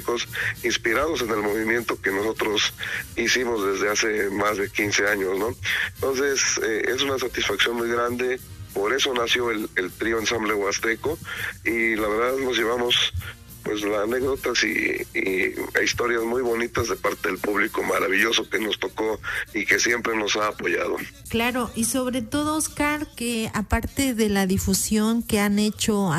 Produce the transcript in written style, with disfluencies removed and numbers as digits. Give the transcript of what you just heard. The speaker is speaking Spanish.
folclóricos inspirados en el movimiento que nosotros hicimos desde hace más de 15 años, ¿no? Entonces, es una satisfacción muy grande. Por eso nació el trío Ensamble Huasteco, y la verdad nos llevamos pues las anécdotas y historias muy bonitas de parte del público maravilloso que nos tocó y que siempre nos ha apoyado. Claro, y sobre todo, Oscar, que aparte de la difusión que han hecho